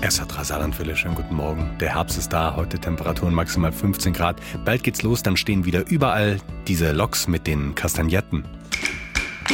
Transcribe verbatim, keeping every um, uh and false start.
Es hat Saarlandwelle, schönen guten Morgen. Der Herbst ist da, heute Temperaturen maximal fünfzehn Grad. Bald geht's los, dann stehen wieder überall diese Loks mit den Kastagnetten